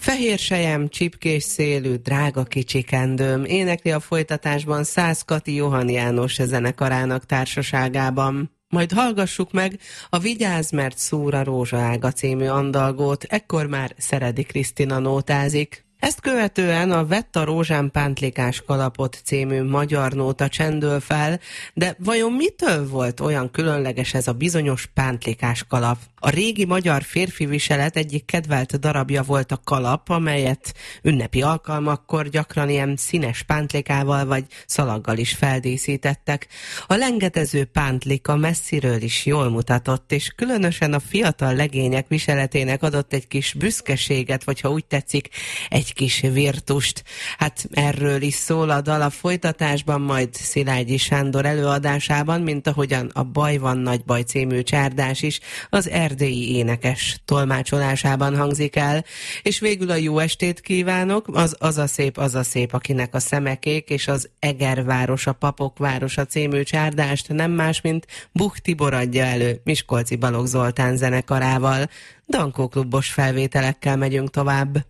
Fehér sejem, csipkés szélű, drága kicsikendőm, énekli a folytatásban Szász Kati Johann János zenekarának társaságában. Majd hallgassuk meg a Vigyázz, mert szúr a rózsaága című andalgót, ekkor már Szeredi Krisztina nótázik. Ezt követően a Vett a rózsán pántlikás kalapot című magyar nóta csendül fel, de vajon mitől volt olyan különleges ez a bizonyos pántlikás kalap? A régi magyar férfi viselet egyik kedvelt darabja volt a kalap, amelyet ünnepi alkalmakkor gyakran ilyen színes pántlikával vagy szalaggal is feldíszítettek. A lengetező pántlika messziről is jól mutatott, és különösen a fiatal legények viseletének adott egy kis büszkeséget, vagy ha úgy tetszik, egy kis virtust. Hát erről is szól a dal a folytatásban, majd Szilágyi Sándor előadásában, mint ahogyan a Baj van nagy baj című csárdás is az erdélyi énekes tolmácsolásában hangzik el. És végül a jó estét kívánok, az a szép, akinek a szemekék, és az Egerváros, a Papok városa című csárdást nem más, mint Buch Tibor adja elő Miskolci Balogh Zoltán zenekarával. Dankó klubos felvételekkel megyünk tovább.